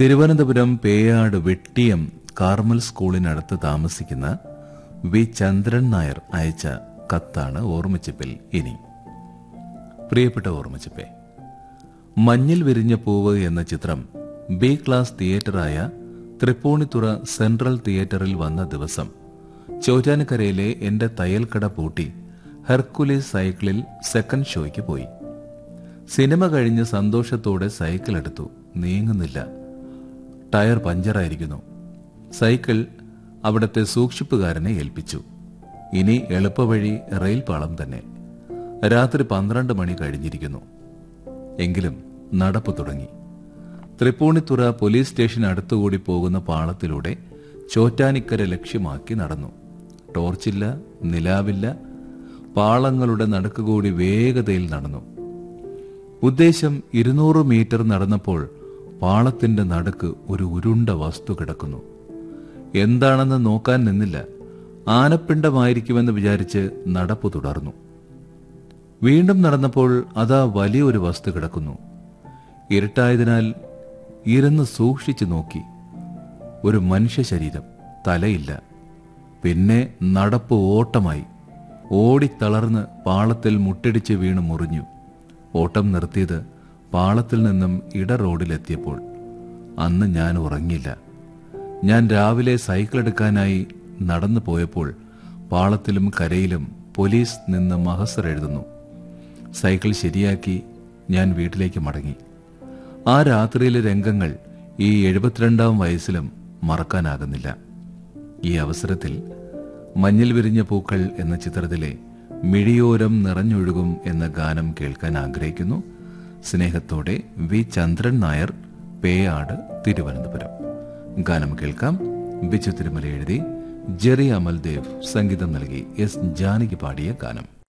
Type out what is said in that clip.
Thiruvananthapuram Peyad വെട്ടിയം Carmel സ്കൂളിനടുത്ത് താമസിക്കുന്ന V ചന്ദ്രൻ നായർ അയച്ച കത്താണ് ഓർമ്മച്ചിപ്പിൽ ഇനി. പ്രിയപ്പെട്ട ഓർമ്മച്ചിപ്പേ, മഞ്ഞിൽ വിരിഞ്ഞ പൂവ് എന്ന ചിത്രം ബി ക്ലാസ് തിയേറ്ററായ തൃപ്പൂണിത്തുറ സെൻട്രൽ തിയേറ്ററിൽ വന്ന ദിവസം ചോറ്റാനിക്കരയിലെ എന്റെ തയ്യൽക്കട പൂട്ടി ഹെർക്കുലീസ് സൈക്കിളിൽ സെക്കൻഡ് ഷോയ്ക്ക് പോയി. സിനിമ കഴിഞ്ഞ് സന്തോഷത്തോടെ സൈക്കിൾ എടുത്തു. നീങ്ങുന്നില്ല. ടയർ പഞ്ചറായിരിക്കുന്നു. സൈക്കിൾ അവിടത്തെ സൂക്ഷിപ്പുകാരനെ ഏൽപ്പിച്ചു. ഇനി എളുപ്പവഴി റെയിൽ പാളം തന്നെ. രാത്രി 12 മണി കഴിഞ്ഞിരിക്കുന്നു. എങ്കിലും നടപ്പ് തുടങ്ങി. തൃപ്പൂണിത്തുറ പോലീസ് സ്റ്റേഷൻ അടുത്തുകൂടി പോകുന്ന പാളത്തിലൂടെ ചോറ്റാനിക്കര ലക്ഷ്യമാക്കി നടന്നു. ടോർച്ചില്ല, നിലാവില്ല. പാളങ്ങളുടെ നടുക്കുകൂടി വേഗതയിൽ നടന്നു. ഉദ്ദേശം 200 മീറ്റർ നടന്നപ്പോൾ പാളത്തിന്റെ നടുക്ക് ഒരു ഉരുണ്ട വസ്തു കിടക്കുന്നു. എന്താണെന്ന് നോക്കാൻ നിന്നില്ല. ആനപ്പിണ്ടമായിരിക്കുമെന്ന് വിചാരിച്ച് നടപ്പ് തുടർന്നു. വീണ്ടും നടന്നപ്പോൾ അതാ വലിയൊരു വസ്തു കിടക്കുന്നു. ഇരുട്ടായതിനാൽ ഇരുന്ന് സൂക്ഷിച്ചു നോക്കി. ഒരു മനുഷ്യ ശരീരം, തലയില്ല. പിന്നെ നടപ്പ് ഓട്ടമായി. ഓടിത്തളർന്ന് പാളത്തിൽ മുട്ടിടിച്ച് വീണ് മുറിഞ്ഞു. ഓട്ടം നിർത്തിയത് പാളത്തിൽ നിന്നും ഇട റോഡിലെത്തിയപ്പോൾ. അന്ന് ഞാൻ ഉറങ്ങില്ല. ഞാൻ രാവിലെ സൈക്കിൾ എടുക്കാനായി നടന്നു പോയപ്പോൾ പാളത്തിലും കരയിലും പോലീസ് നിന്ന് മഹസർ എഴുതുന്നു. സൈക്കിൾ ശരിയാക്കി ഞാൻ വീട്ടിലേക്ക് മടങ്ങി. ആ രാത്രിയിലെ രംഗങ്ങൾ ഈ 72-ാം വയസ്സിലും മറക്കാനാകുന്നില്ല. ഈ അവസരത്തിൽ മഞ്ഞിൽ വിരിഞ്ഞ പൂക്കൾ എന്ന ചിത്രത്തിലെ മിഴിയോരം നിറഞ്ഞൊഴുകും എന്ന ഗാനം കേൾക്കാൻ ആഗ്രഹിക്കുന്നു. സ്നേഹത്തോടെ വി ചന്ദ്രൻ നായർ, പേയാട്, തിരുവനന്തപുരം. ഗാനം കേൾക്കാം. ബിച്ചു തിരുമല എഴുതി, ജെറി അമൽദേവ് സംഗീതം നൽകി എസ് ജാനകി പാടിയ ഗാനം.